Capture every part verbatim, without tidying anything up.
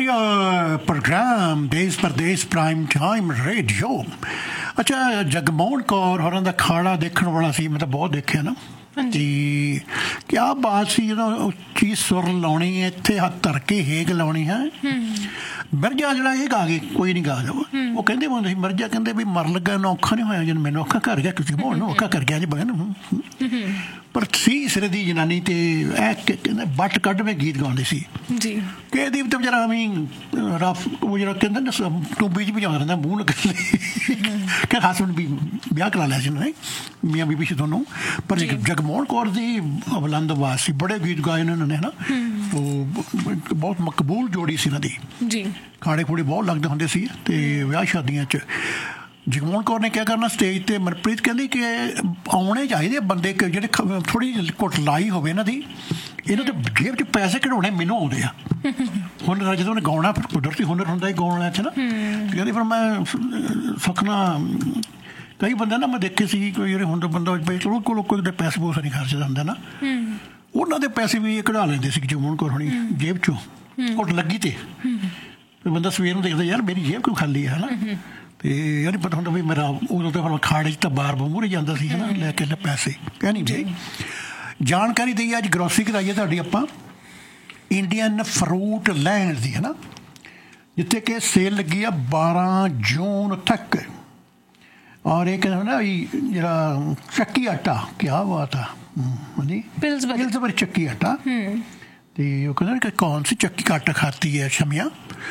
Radio programme देश परदेश prime time radio. अच्छा, जगमोहन कौर होरां दा खाड़ा देखण वाला सी, मैं तो बहुत देखिया ना जी। क्या बात सी, जो चीज सुर लाउणी है, इत्थे हत्थ धर के हेग लाउणी है। मिर्जा जिहड़ा ये गा गए, कोई नहीं गा दो। वो कहंदे हुंदे सी, मिर्जा कहंदे भी मर लगा ना औखा नहीं होया जन मैनूं औखा कर गया, किसी मोहन नूं औखा कर गया जी बहन। पर सी सिरे दी जनानी ते ऐ कहंदे बट कढवे गीत गाउंदे सी जी। कि दीप ते बेचारा अमीं रफ वो जिहड़ा कहंदे ना टूबी च भजाउंदा रहिंदा मूंह लग्गण कि हसबैंड भी ब्याह करा लिया सी उन्होंने, मियाँ बीबी सी दोनों। पर जगमोहन कौर दी बुलंद आवाज़ सी, बड़े गीत गाए उन्होंने है ना। तो बहुत मकबूल जोड़ी सी इन्हां दी जी। खाड़े खूड़े बहुत लगदे हुंदे सी ते विआह शादियां च। जगमोहन कौर ने क्या करना स्टेज ते, मनप्रीत कहती कि आने चाहिए बंदे ਜਿਹੜੇ थोड़ी घुट लाई होवे इन्हां दी, इन्हां ते जेब च पैसे कढाउणे मैनूं आउंदे आ। हुनर ਜਦੋਂ ਉਹਨੇ ਗਾਉਣਾ ਫਿਰ ਕੁਦਰਤੀ ਹੁਨਰ ਹੁੰਦਾ ਹੀ ਗਾਉਣ ਵਾਲਿਆਂ 'ਚ ਨਾ। ਕਹਿੰਦੀ ਫਿਰ ਮੈਂ ਸੁਖਨਾ ਕਈ ਬੰਦੇ ਨਾ ਮੈਂ ਦੇਖੇ ਸੀ, ਕੋਈ ਜਿਹੜੇ ਹੁੰਦੇ ਬੰਦਾ ਚਲੋ ਕੋਲ ਕੋਈ ਦੇ ਪੈਸੇ ਪੂਸੇ ਨਹੀਂ ਖਰਚਦਾ ਹੁੰਦਾ ਨਾ, ਉਹਨਾਂ ਦੇ ਪੈਸੇ ਵੀ ਇਹ ਕਢਾ ਲੈਂਦੇ ਸੀ ਜਗਮੋਹਨ ਕੌਰ ਹੋਣੀ ਜੇਬ 'ਚੋਂ ਘੁੱਟ ਲੱਗੀ ਤੇ ਬੰਦਾ ਸਵੇਰ ਨੂੰ ਦੇਖਦਾ ਯਾਰ ਮੇਰੀ ਜੇਬ ਕਿਉਂ ਖਾਲੀ ਹੈ ਨਾ। ਤੇ ਇਹ ਨਹੀਂ ਪਤਾ ਹੁੰਦਾ ਵੀ ਮੇਰਾ ਉਦੋਂ ਤਾਂ ਫਿਰ ਖਾੜੇ 'ਚ ਤਾਂ ਬਾਰ ਮੂਹਰੇ ਜਾਂਦਾ ਸੀ ਹੈ ਨਾ, ਲੈ ਕੇ ਪੈਸੇ ਕਹਿ ਨਹੀਂ ਜੀ। ਜਾਣਕਾਰੀ ਦਈਏ ਅੱਜ ਗਰੋਸਰੀ ਕਰਾਈਏ ਤੁਹਾਡੀ ਆਪਾਂ ਇੰਡੀਅਨ ਫਰੂਟ ਲੈਂਡ ਦੀ ਹੈ ਨਾ, ਜਿੱਥੇ ਕਿ ਸੇਲ ਲੱਗੀ ਆ ਬਾਰਾਂ ਜੂਨ ਤੱਕ। ਔਰ ਇਹ ਕਹਿੰਦਾ ਨਾ ਵੀ ਜਿਹੜਾ ਚੱਕੀ ਆਟਾ, ਕਿਆ ਬਾਤ ਆ जी, पिल्सबरी चक्की आटा। तो वो कहते कि कौन सी चक्की का आटा खाती है शमिया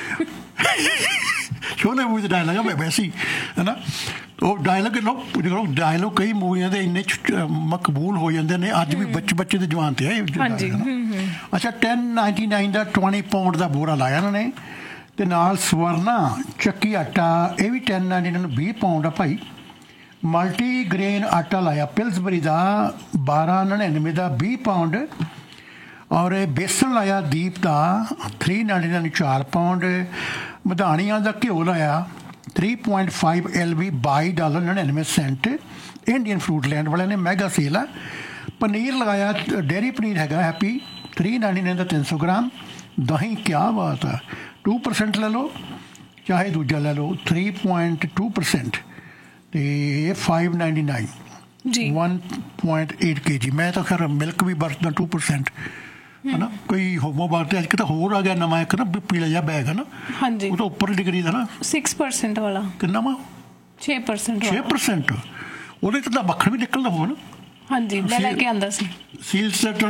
छोले मूवी डायलॉग है वैसे ही है ना। तो डायलॉग लोग डायलॉग कई मूवियां दे इन्ने मकबूल हो जाते हैं, अज भी बच्चे बच्चे के जवान ते है। अच्छा, टेन नाइनटी नाइन का ट्वेंटी पाउंड का बोरा लाया उन्होंने, तो नाल सवरना चक्की आटा ये भी टेन नाइनटी नाइन बीस पाउंड आ भाई। मल्टी ग्रेन आटा लाया पिल्सबरी का बारह नड़िनवे का बीस पाउंड। और बेसन लाया दीप का थ्री नाइनटी नाइन चार पाउंड। मधानिया का घ्यो लाया three point five L B by dollar नड़िनवे Saint. Indian fruit land वाले ने मैगा सेल है। पनीर लगाया डेयरी पनीर है हैप्पी थ्री नाइनटी नाइन का तीन सौ ग्राम। दही क्या बात है, टू परसेंट ले लो चाहे दूजा ले लो थ्री पॉइंट टू परसेंट। तो फाइव नाइनटी नाइन जी वन पॉइंट एट के जी। मैं तो खैर मिल्क भी बरतना टू परसेंट है ना। कोई होमो बारते अज तो होर आ गया नवा एक ना पीला जिहा बैग है ना। हाँ जी, वो तो उपर डिग्री का ना सिक्स परसेंट वाला कितना वा छे परसेंट छे परसेंट वो तो मक्खन भी निकलता हो ना। हाँ जी, मैं लेके आंदा सी सील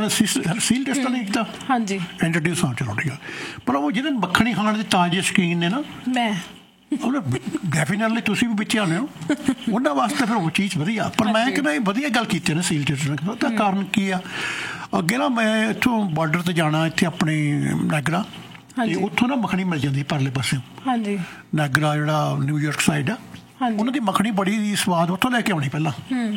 सील टेस्ट नहीं किया। हाँ जी, इंट्रोड्यूस हाँ चलो ठीक है। पर वो जिन्हें मक्खनी खाने के ताजे शौकीन ने ना, मैं डेफिनेटली तुसीं भी बिच आने हो उन्होंने वास्ते फिर वो चीज़ वधिया। पर मैं कहना वधिया गल कीती ना सील टेस्ट का कारण की आ। अगे ना मैं इत्थों बार्डर ते जाना इत्थे अपने नागरा, उत्थों ना मक्खनी मिल जाती परले पासे। हाँ जी, नागरा जिहड़ा न्यूयॉर्क साइड आ, उन्हां दी मक्खनी बड़ी स्वाद उत्थों लैके आउणी पहलां।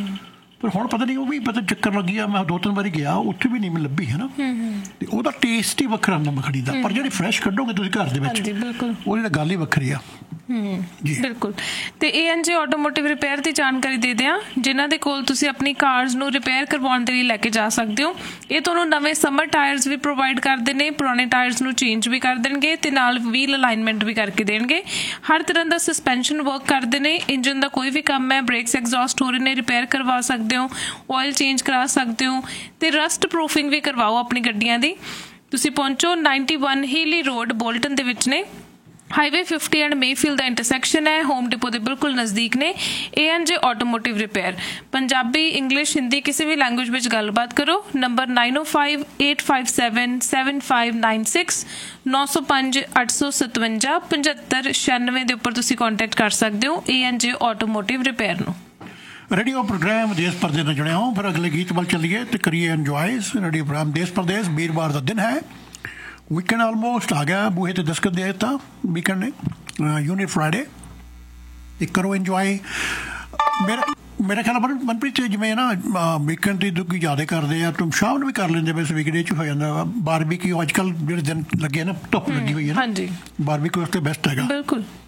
पर हुण पता नहीं वो भी पता चक्कर लगी आ, मैं दो तीन बारी गया उत्थे भी नहीं मैं लभी है ना। ते ओहदा टेस्ट ही वखरा हुंदा मक्खनी दा, पर जिहड़ी फ्रैश कड्डोगे तुसीं घर दे विच ओहदी तां गल ही वखरी आ। बिल्कुल। तो A N J automotive repair की जानकारी दे दें, जिन्हों के कोल तुसी अपनी कार्स नूं रिपेयर करवाउण दे लई लैके जा सकते हो। ये तुहानूं नवे समर टायर्स भी प्रोवाइड करते हैं, पुराने टायर्स नूं चेंज भी कर देंगे ते नाल व्हील अलाइनमेंट भी करके देंगे। हर तरह का सस्पेंशन वर्क करते हैं। इंजन का कोई भी काम है, ब्रेक्स एग्जॉस्ट हो रहे हैं रिपेयर करवा सकते हो, ऑयल चेंज करा सकते हो, तो रस्ट प्रूफिंग भी करवाओ अपनी गड्डियां दी। तुसी पहुंचो ninety one Healy road Bolton दे विच ने, हाईवे फिफ्टी एंड मेफील्ड का इंटरसैक्शन है, होम डिपो के बिल्कुल नज़दीक ने। A N J automotive repair Punjabi English Hindi किसी भी लैंग्वेज में गलबात करो। नंबर नाइन ओ five eight five seven seven five nine six नौ सौ पाँच अठ सौ सतवंजा पचहत्तर छियानवे के उपर तुसी कॉन्टैक्ट कर सकते हो A N J automotive repair नूं। रेडियो प्रोग्राम देश परदेश में जुड़े हो। फिर अगले गीत वाल चलिए तो करिए एंजॉय। रेडियो प्रोग्राम देश परदेश वीरवार का दिन है, वीकेंड ऑलमोस्ट आ गया, बूहे तो दस्तक दे देता वीकेंड ने, यूनिट फ्राइडे। एक करो एंजॉय। मेरा मेरा ख्याल मनप्रीत जिमें ना वीकेंड की दुखी ज़्यादा करते हैं, तुम शाम भी कर लेंगे, वैसे वीकडे च हो जाता बारबीक्यू। अजकल जो दिन लगे ना धुप लगी हुई है ना, बारबीक्यू उससे बेस्ट है। बिल्कुल